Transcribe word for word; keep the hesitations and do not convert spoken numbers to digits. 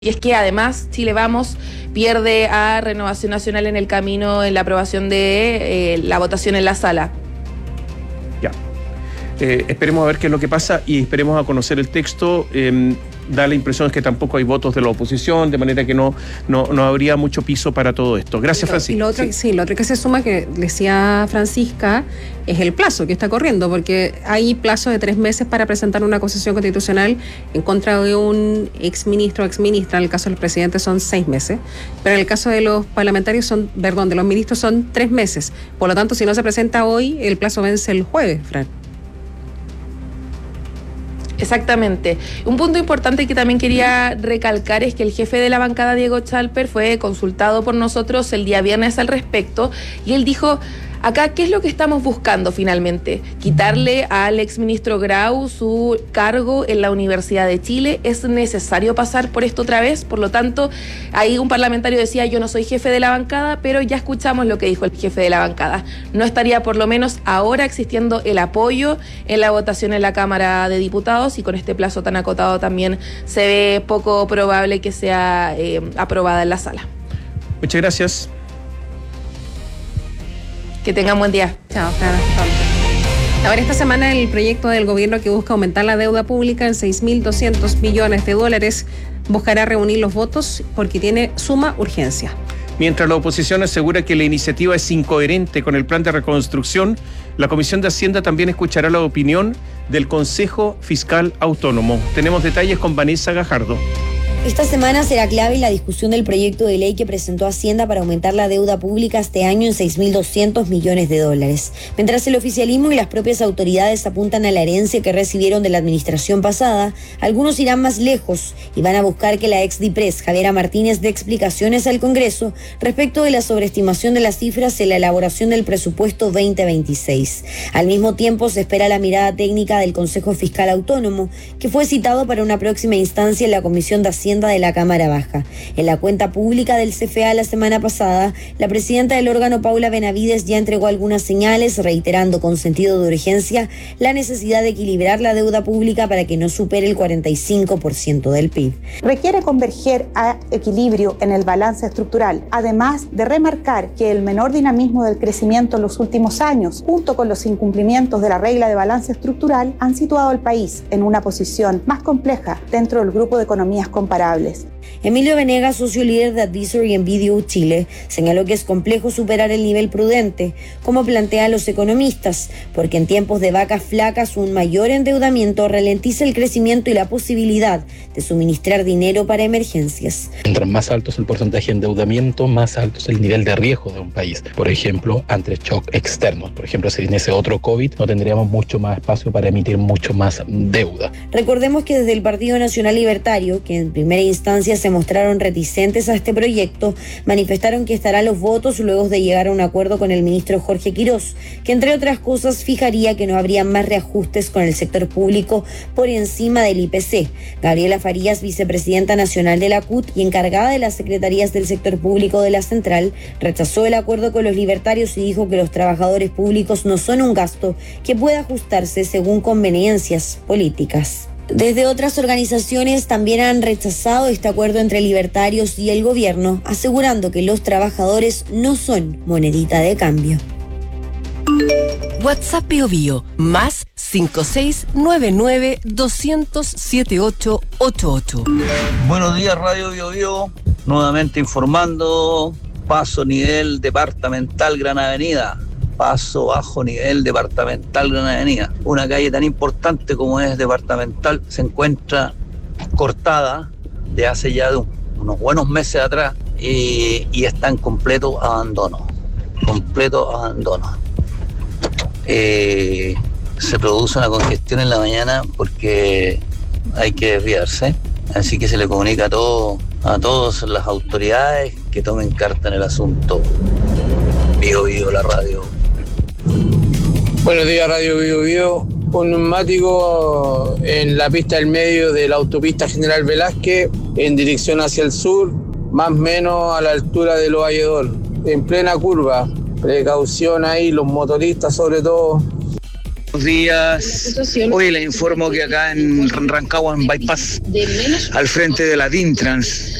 Y es que además Chile Vamos pierde a Renovación Nacional en el camino en la aprobación de eh, la votación en la sala. Ya. Eh, esperemos a ver qué es lo que pasa y esperemos a conocer el texto. Eh, da la impresión es que tampoco hay votos de la oposición, de manera que no, no, no habría mucho piso para todo esto. Gracias, Francisca. Y lo otro, sí. sí, lo otro que se suma, que decía Francisca, es el plazo que está corriendo, porque hay plazo de tres meses para presentar una acusación constitucional en contra de un exministro o exministra. En el caso del presidente son seis meses, pero en el caso de los parlamentarios son, perdón, de los ministros son tres meses. Por lo tanto, si no se presenta hoy, el plazo vence el jueves, Fran. Exactamente. Un punto importante que también quería recalcar es que el jefe de la bancada, Diego Chalper, fue consultado por nosotros el día viernes al respecto y él dijo: acá, ¿qué es lo que estamos buscando finalmente? Quitarle al exministro Grau su cargo en la Universidad de Chile. ¿Es necesario pasar por esto otra vez? Por lo tanto, ahí un parlamentario decía: yo no soy jefe de la bancada, pero ya escuchamos lo que dijo el jefe de la bancada. No estaría por lo menos ahora existiendo el apoyo en la votación en la Cámara de Diputados, y con este plazo tan acotado también se ve poco probable que sea eh, aprobada en la sala. Muchas gracias. Que tengan buen día. Chao, Fran. Ahora, esta semana el proyecto del gobierno que busca aumentar la deuda pública en seis mil doscientos millones de dólares buscará reunir los votos porque tiene suma urgencia. Mientras la oposición asegura que la iniciativa es incoherente con el plan de reconstrucción, la Comisión de Hacienda también escuchará la opinión del Consejo Fiscal Autónomo. Tenemos detalles con Vanessa Gajardo. Esta semana será clave la discusión del proyecto de ley que presentó Hacienda para aumentar la deuda pública este año en seis mil doscientos millones de dólares. Mientras el oficialismo y las propias autoridades apuntan a la herencia que recibieron de la administración pasada, algunos irán más lejos y van a buscar que la ex DIPRES, Javiera Martínez, dé explicaciones al Congreso respecto de la sobreestimación de las cifras en la elaboración del presupuesto veinte veintiséis. Al mismo tiempo, se espera la mirada técnica del Consejo Fiscal Autónomo, que fue citado para una próxima instancia en la Comisión de Hacienda de la Cámara Baja. En la cuenta pública del C F A la semana pasada, la presidenta del órgano, Paula Benavides, ya entregó algunas señales, reiterando con sentido de urgencia la necesidad de equilibrar la deuda pública para que no supere el cuarenta y cinco por ciento del P I B. Requiere converger a equilibrio en el balance estructural, además de remarcar que el menor dinamismo del crecimiento en los últimos años, junto con los incumplimientos de la regla de balance estructural, han situado al país en una posición más compleja dentro del grupo de economías comparables. Emilio Venegas, socio líder de Advisory en Video Chile, señaló que es complejo superar el nivel prudente, como plantean los economistas, porque en tiempos de vacas flacas un mayor endeudamiento ralentiza el crecimiento y la posibilidad de suministrar dinero para emergencias. Mientras más alto es el porcentaje de endeudamiento, más alto es el nivel de riesgo de un país. Por ejemplo, ante shock externos. Por ejemplo, si en ese otro COVID no tendríamos mucho más espacio para emitir mucho más deuda. Recordemos que desde el Partido Nacional Libertario, que en primera instancia se mostraron reticentes a este proyecto, manifestaron que estarán los votos luego de llegar a un acuerdo con el ministro Jorge Quirós, que entre otras cosas fijaría que no habría más reajustes con el sector público por encima del I P C. Gabriela Farías, vicepresidenta nacional de la C U T y encargada de las secretarías del sector público de la central, rechazó el acuerdo con los libertarios y dijo que los trabajadores públicos no son un gasto que pueda ajustarse según conveniencias políticas. Desde otras organizaciones también han rechazado este acuerdo entre libertarios y el gobierno, asegurando que los trabajadores no son monedita de cambio. WhatsApp Bio Bio, más cinco seis nueve nueve dos cero cero siete ocho ocho ocho. Buenos días, Radio Bio Bio, nuevamente informando. Paso nivel departamental Gran Avenida. Paso bajo nivel departamental Gran Avenida. Una calle tan importante como es departamental se encuentra cortada de hace ya de un, unos buenos meses atrás y, y está en completo abandono. Completo abandono. Eh, se produce una congestión en la mañana porque hay que desviarse. Así que se le comunica a, todo, a todas las autoridades que tomen carta en el asunto. Bio Bio, la radio. Buenos días, Radio Bio Bio. Un neumático en la pista del medio de la autopista General Velázquez en dirección hacia el sur, más o menos a la altura de Los Valledor, en plena curva. Precaución ahí, los motoristas sobre todo. Buenos días. Hoy le informo que acá en Rancagua, en Bypass, al frente de la Dintrans,